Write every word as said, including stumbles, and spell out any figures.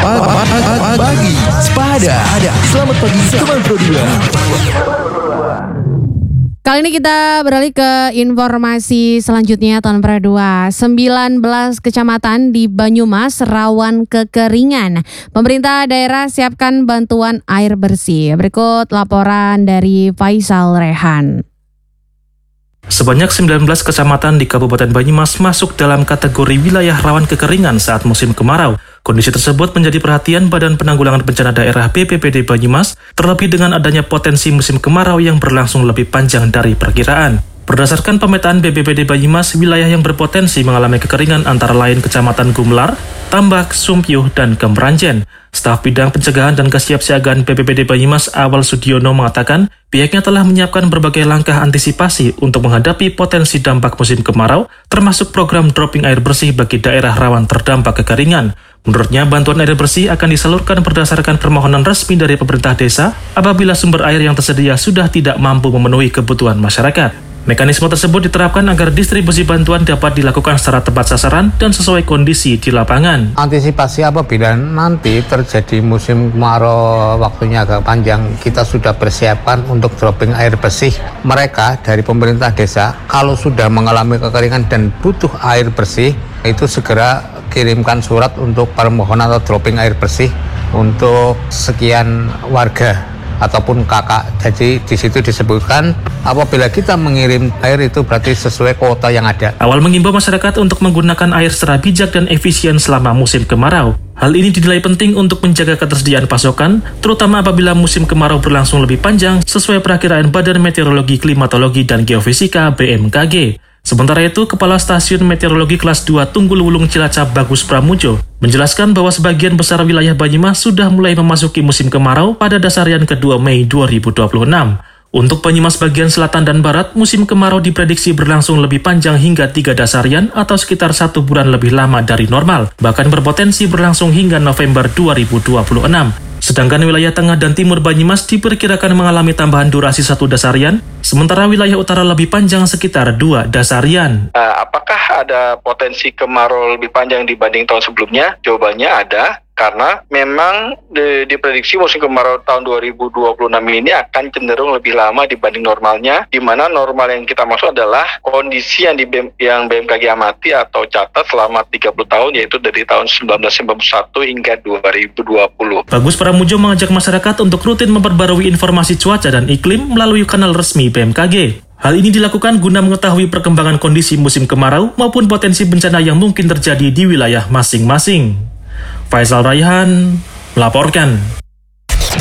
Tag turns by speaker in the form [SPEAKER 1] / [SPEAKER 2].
[SPEAKER 1] Pagi Sepada. Selamat pagi teman Pro dua.
[SPEAKER 2] Kali ini kita beralih ke informasi selanjutnya tahun Pro dua. sembilan belas kecamatan di Banyumas rawan kekeringan. Pemerintah daerah siapkan bantuan air bersih. Berikut laporan dari Faisal Rehan.
[SPEAKER 3] Sebanyak sembilan belas kecamatan di Kabupaten Banyumas masuk dalam kategori wilayah rawan kekeringan saat musim kemarau. Kondisi tersebut menjadi perhatian Badan Penanggulangan Bencana Daerah B P B D Banyumas, terlebih dengan adanya potensi musim kemarau yang berlangsung lebih panjang dari perkiraan. Berdasarkan pemetaan B P B D Banyumas, wilayah yang berpotensi mengalami kekeringan antara lain Kecamatan Gumelar, Tambak, Sumpyuh, dan Kemranjen. Staf Bidang Pencegahan dan Kesiapsiagaan B P B D Banyumas Awal Sudiono mengatakan, pihaknya telah menyiapkan berbagai langkah antisipasi untuk menghadapi potensi dampak musim kemarau, termasuk program dropping air bersih bagi daerah rawan terdampak kekeringan. Menurutnya, bantuan air bersih akan disalurkan berdasarkan permohonan resmi dari pemerintah desa apabila sumber air yang tersedia sudah tidak mampu memenuhi kebutuhan masyarakat. Mekanisme tersebut diterapkan agar distribusi bantuan dapat dilakukan secara tepat sasaran dan sesuai kondisi di lapangan.
[SPEAKER 4] Antisipasi apabila nanti terjadi musim kemarau waktunya agak panjang, kita sudah persiapkan untuk dropping air bersih. Mereka dari pemerintah desa, kalau sudah mengalami kekeringan dan butuh air bersih, itu segera kirimkan surat untuk permohonan atau dropping air bersih untuk sekian warga ataupun kakak. Jadi di situ disebutkan apabila kita mengirim air itu berarti sesuai kuota yang ada.
[SPEAKER 3] Awal mengimbau masyarakat untuk menggunakan air secara bijak dan efisien selama musim kemarau. Hal ini dinilai penting untuk menjaga ketersediaan pasokan, terutama apabila musim kemarau berlangsung lebih panjang sesuai perakiraan Badan Meteorologi, Klimatologi, dan Geofisika B M K G. Sementara itu, Kepala Stasiun Meteorologi Kelas dua Tunggul Wulung Cilacap Bagus Pramujo menjelaskan bahwa sebagian besar wilayah Banyumas sudah mulai memasuki musim kemarau pada dasarian kedua Mei dua ribu dua puluh enam. Untuk Banyumas bagian selatan dan barat, musim kemarau diprediksi berlangsung lebih panjang hingga tiga dasarian atau sekitar satu bulan lebih lama dari normal, bahkan berpotensi berlangsung hingga November dua ribu dua puluh enam. Sedangkan wilayah tengah dan timur Banyumas diperkirakan mengalami tambahan durasi satu dasarian, sementara wilayah utara lebih panjang sekitar dua dasarian.
[SPEAKER 5] Uh, apakah ada potensi kemarau lebih panjang dibanding tahun sebelumnya? Jawabannya ada, karena memang di, diprediksi musim kemarau tahun dua ribu dua puluh enam ini akan cenderung lebih lama dibanding normalnya, di mana normal yang kita maksud adalah kondisi yang, di, yang B M K G amati atau catat selama tiga puluh tahun, yaitu dari tahun seribu sembilan ratus sembilan puluh satu hingga dua ribu dua puluh.
[SPEAKER 3] Bagus Pramujo mengajak masyarakat untuk rutin memperbarui informasi cuaca dan iklim melalui kanal resmi B M K G. Hal ini dilakukan guna mengetahui perkembangan kondisi musim kemarau maupun potensi bencana yang mungkin terjadi di wilayah masing-masing. Faisal Raihan melaporkan.